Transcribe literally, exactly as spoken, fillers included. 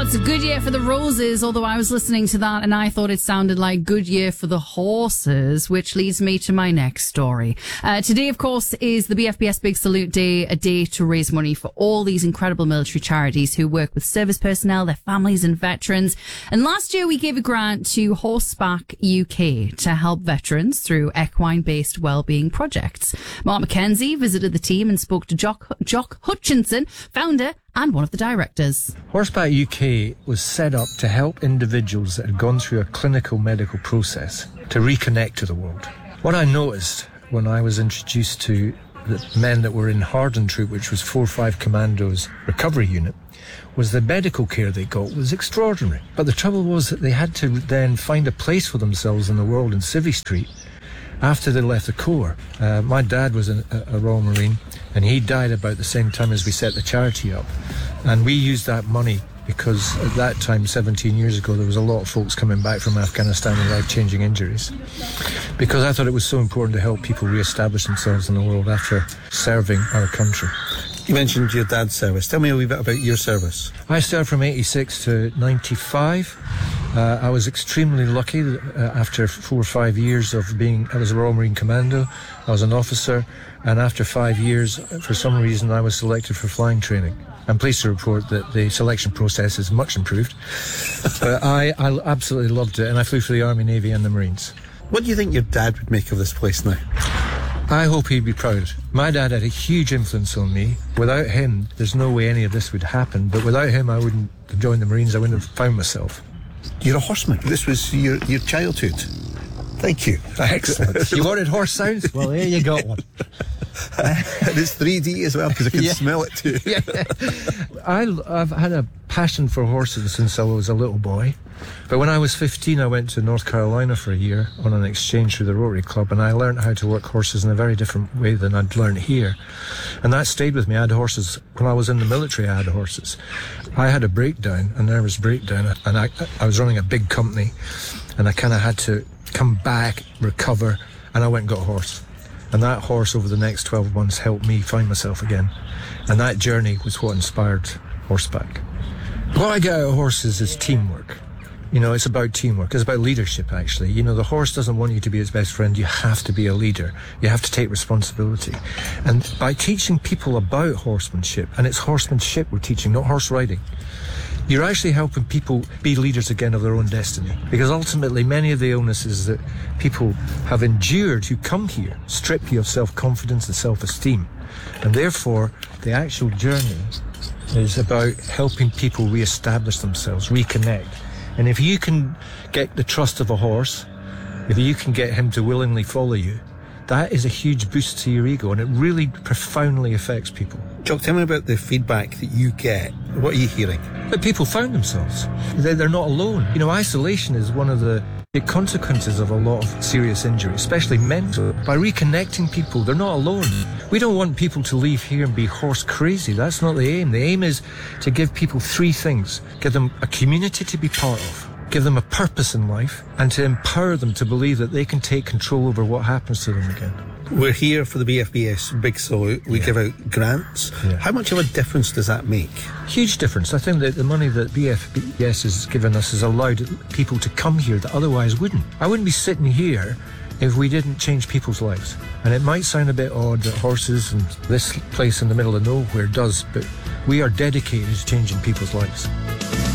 It's a good year for the roses, although I was listening to that and I thought it sounded like good year for the horses, which leads me to my next story. Uh, today, of course, is the B F B S Big Salute Day, a day to raise money for all these incredible military charities who work with service personnel, their families and veterans. And last year we gave a grant to Horseback U K to help veterans through equine-based wellbeing projects. Mark McKenzie visited the team and spoke to Jock, Jock Hutchinson, founder and one of the directors. Horseback U K was set up to help individuals that had gone through a clinical medical process to reconnect to the world. What I noticed when I was introduced to the men that were in Harden Troop, which was four five Commandos recovery unit, was the medical care they got was extraordinary. But the trouble was that they had to then find a place for themselves in the world in Civvy Street after they left the Corps. Uh, my dad was a, a Royal Marine, and he died about the same time as we set the charity up. And we used that money because at that time, seventeen years ago, there was a lot of folks coming back from Afghanistan with life-changing injuries. Because I thought it was so important to help people re-establish themselves in the world after serving our country. You mentioned your dad's service. Tell me a wee bit about your service. I served from eighty-six to ninety-five. Uh, I was extremely lucky uh, after four or five years of being, I was a Royal Marine Commando, I was an officer, and after five years, for some reason, I was selected for flying training. I'm pleased to report that the selection process is much improved. But I, I absolutely loved it, and I flew for the Army, Navy and the Marines. What do you think your dad would make of this place now? I hope he'd be proud. My dad had a huge influence on me. Without him, there's no way any of this would happen. But without him, I wouldn't have joined the Marines. I wouldn't have found myself. You're a horseman. This was your, your childhood. Thank you. Excellent. You wanted horse sounds? Well, there you got one. And it's three D as well, because I can Yeah. smell it too. Yeah. I, I've had a passion for horses since I was a little boy. But when I was fifteen, I went to North Carolina for a year on an exchange through the Rotary Club, and I learned how to work horses in a very different way than I'd learned here. And that stayed with me. I had horses. When I was in the military, I had horses. I had a breakdown, a nervous breakdown, and I, I was running a big company, and I kind of had to come back, recover, and I went and got a horse. And that horse over the next twelve months helped me find myself again. And that journey was what inspired Horseback. What I get out of horses is teamwork. You know, it's about teamwork. It's about leadership, actually. You know, the horse doesn't want you to be its best friend. You have to be a leader. You have to take responsibility. And by teaching people about horsemanship, and it's horsemanship we're teaching, not horse riding, you're actually helping people be leaders again of their own destiny. Because ultimately, many of the illnesses that people have endured who come here strip you of self-confidence and self-esteem. And therefore, the actual journey is about helping people re-establish themselves, reconnect. And if you can get the trust of a horse, if you can get him to willingly follow you, that is a huge boost to your ego, and it really profoundly affects people. Jock, tell me about the feedback that you get. What are you hearing? That people found themselves. They're, they're not alone. You know, isolation is one of the consequences of a lot of serious injury, especially mental. By reconnecting people, they're not alone. We don't want people to leave here and be horse crazy. That's not the aim. The aim is to give people three things. Give them a community to be part of, give them a purpose in life, and to empower them to believe that they can take control over what happens to them again. We're here for the B F B S Big Salute. We Yeah. give out grants. Yeah. How much of a difference does that make? Huge difference. I think that the money that B F B S has given us has allowed people to come here that otherwise wouldn't. I wouldn't be sitting here if we didn't change people's lives. And it might sound a bit odd that horses and this place in the middle of nowhere does, but we are dedicated to changing people's lives.